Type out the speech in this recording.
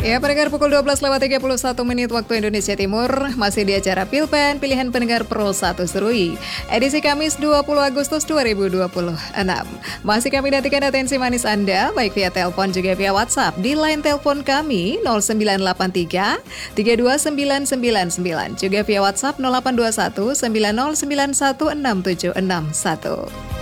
Ya, pendengar pukul 12:31 waktu Indonesia Timur, masih di acara Pilpen, pilihan pendengar Pro 1 Serui. Edisi Kamis 20 Agustus 2026. Masih kami nantikan atensi manis Anda, baik via telepon juga via WhatsApp. Di line telepon kami 0983 329999, juga via WhatsApp 0821 9091 6761.